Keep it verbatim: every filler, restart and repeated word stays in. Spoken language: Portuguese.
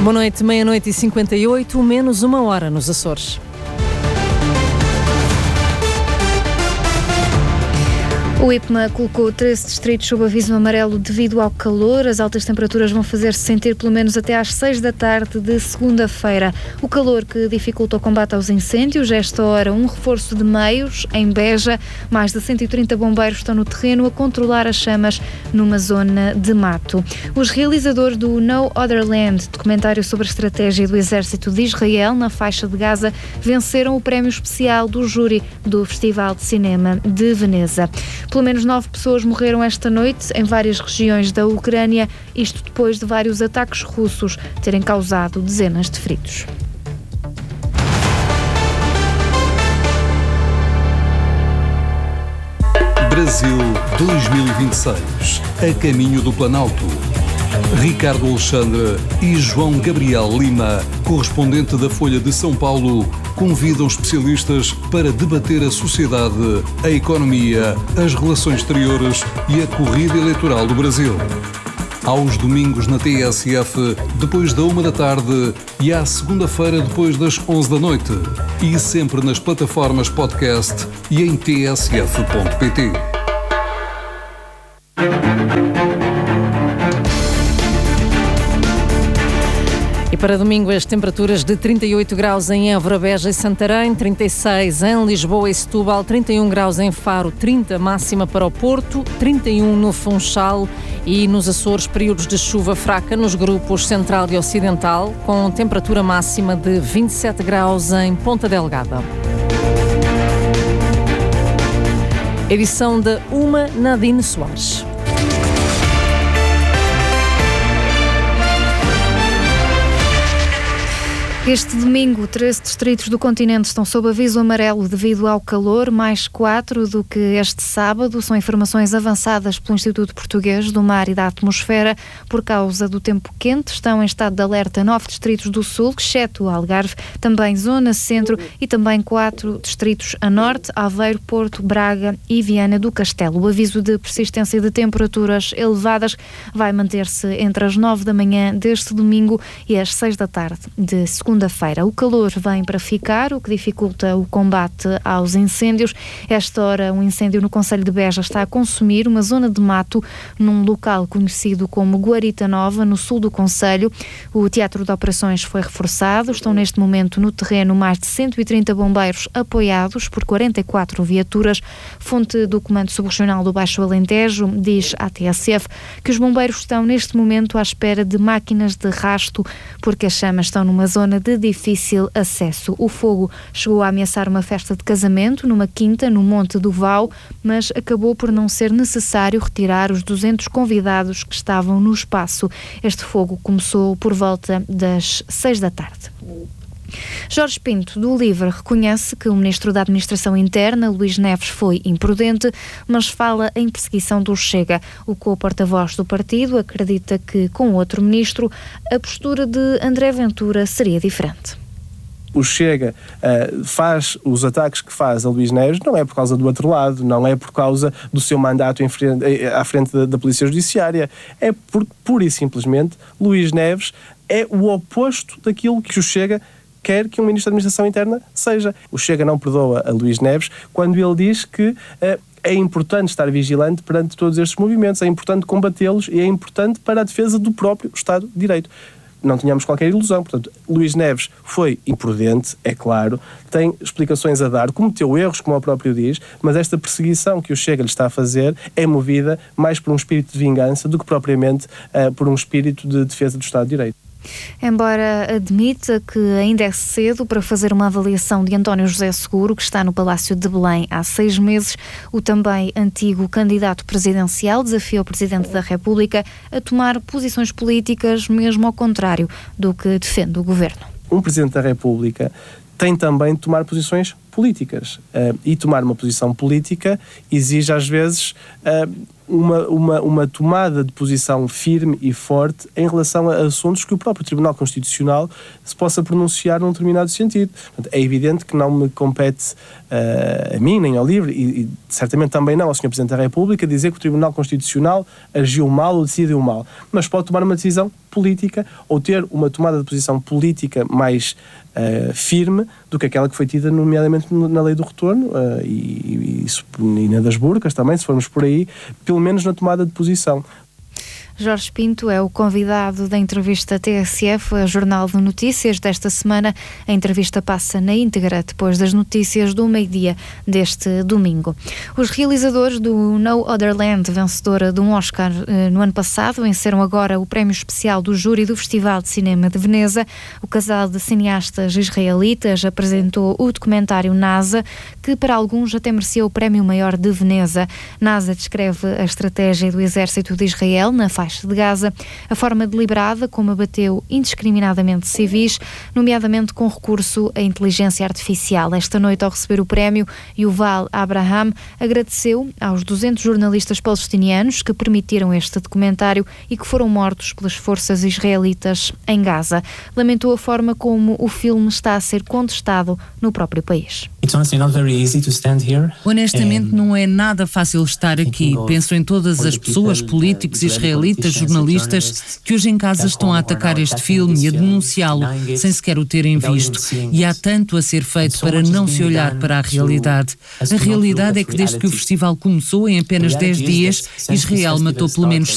Boa noite, meia-noite e cinquenta e oito, menos uma hora nos Açores. O I P M A colocou treze distritos sob aviso amarelo devido ao calor. As altas temperaturas vão fazer-se sentir pelo menos até às seis da tarde de segunda-feira. O calor que dificulta o combate aos incêndios. Esta hora, um reforço de meios em Beja. Mais de cento e trinta bombeiros estão no terreno a controlar as chamas numa zona de mato. Os realizadores do No Other Land, documentário sobre a estratégia do exército de Israel na faixa de Gaza, venceram o prémio especial do júri do Festival de Cinema de Veneza. Pelo menos nove pessoas morreram esta noite em várias regiões da Ucrânia, isto depois de vários ataques russos terem causado dezenas de feridos. Brasil dois mil e vinte e seis, a caminho do Planalto. Ricardo Alexandre e João Gabriel Lima, correspondente da Folha de São Paulo, convidam especialistas para debater a sociedade, a economia, as relações exteriores e a corrida eleitoral do Brasil. Aos domingos na T S F, depois da uma da tarde, e à segunda-feira, depois das onze da noite. E sempre nas plataformas podcast e em t s f ponto p t. E para domingo as temperaturas de trinta e oito graus em Évora, Beja e Santarém, trinta e seis em Lisboa e Setúbal, trinta e um graus em Faro, trinta máxima para o Porto, trinta e um no Funchal e nos Açores períodos de chuva fraca nos grupos Central e Ocidental, com temperatura máxima de vinte e sete graus em Ponta Delgada. Edição da Uma Nadine Soares. Este domingo, treze distritos do continente estão sob aviso amarelo devido ao calor, mais quatro do que este sábado. São informações avançadas pelo Instituto Português do Mar e da Atmosfera. Por causa do tempo quente, estão em estado de alerta nove distritos do sul, exceto o Algarve, também zona centro e também quatro distritos a norte, Aveiro, Porto, Braga e Viana do Castelo. O aviso de persistência de temperaturas elevadas vai manter-se entre as nove da manhã deste domingo e as seis da tarde de segunda. Segunda-feira. O calor vem para ficar, o que dificulta o combate aos incêndios. Esta hora, um incêndio no concelho de Beja está a consumir uma zona de mato num local conhecido como Guarita Nova, no sul do concelho. O teatro de operações foi reforçado. Estão neste momento no terreno mais de cento e trinta bombeiros apoiados por quarenta e quatro viaturas. Fonte do Comando Subregional do Baixo Alentejo diz à T S F que os bombeiros estão neste momento à espera de máquinas de rasto porque as chamas estão numa zona de de difícil acesso. O fogo chegou a ameaçar uma festa de casamento numa quinta no Monte do Vau, mas acabou por não ser necessário retirar os duzentos convidados que estavam no espaço. Este fogo começou por volta das seis da tarde. Jorge Pinto, do LIVRE, reconhece que o Ministro da Administração Interna, Luís Neves, foi imprudente, mas fala em perseguição do Chega. O co-porta-voz do partido acredita que, com outro ministro, a postura de André Ventura seria diferente. O Chega uh, faz os ataques que faz a Luís Neves, não é por causa do outro lado, não é por causa do seu mandato em frente, à frente da, da Polícia Judiciária, é porque, pura e simplesmente, Luís Neves é o oposto daquilo que o Chega quer que um Ministro da Administração Interna seja. O Chega não perdoa a Luís Neves quando ele diz que uh, é importante estar vigilante perante todos estes movimentos, é importante combatê-los e é importante para a defesa do próprio Estado de Direito. Não tínhamos qualquer ilusão. Portanto, Luís Neves foi imprudente, é claro, tem explicações a dar, cometeu erros, como o próprio diz, mas esta perseguição que o Chega lhe está a fazer é movida mais por um espírito de vingança do que propriamente uh, por um espírito de defesa do Estado de Direito. Embora admita que ainda é cedo para fazer uma avaliação de António José Seguro, que está no Palácio de Belém há seis meses, o também antigo candidato presidencial desafia o Presidente da República a tomar posições políticas, mesmo ao contrário do que defende o Governo. Um Presidente da República tem também de tomar posições políticas. Uh, e tomar uma posição política exige, às vezes, uh, uma, uma, uma tomada de posição firme e forte em relação a assuntos que o próprio Tribunal Constitucional se possa pronunciar num determinado sentido. Portanto, é evidente que não me compete uh, a mim, nem ao LIVRE, e, e certamente também não ao senhor Presidente da República, dizer que o Tribunal Constitucional agiu mal ou decidiu mal. Mas pode tomar uma decisão política ou ter uma tomada de posição política mais uh, firme do que aquela que foi tida, nomeadamente na lei do retorno uh, e, e, e na das burcas também, se formos por aí, pelo menos na tomada de posição. Jorge Pinto é o convidado da entrevista T S F, a Jornal de Notícias desta semana. A entrevista passa na íntegra depois das notícias do meio-dia deste domingo. Os realizadores do No Other Land, vencedora de um Oscar eh, no ano passado, venceram agora o prémio especial do júri do Festival de Cinema de Veneza. O casal de cineastas israelitas apresentou o documentário NASA, que para alguns até merecia o prémio maior de Veneza. NASA descreve a estratégia do exército de Israel na faixa de Gaza, a forma deliberada como abateu indiscriminadamente civis, nomeadamente com recurso à inteligência artificial. Esta noite, ao receber o prémio, Yuval Abraham agradeceu aos duzentos jornalistas palestinianos que permitiram este documentário e que foram mortos pelas forças israelitas em Gaza. Lamentou a forma como o filme está a ser contestado no próprio país. Honestamente, não é nada fácil estar aqui. Penso em todas as pessoas, políticos israelitas, jornalistas que hoje em casa estão a atacar este filme e a denunciá-lo sem sequer o terem visto. E há tanto a ser feito para não se olhar para a realidade. A realidade é que desde que o festival começou, em apenas dez dias, Israel matou pelo menos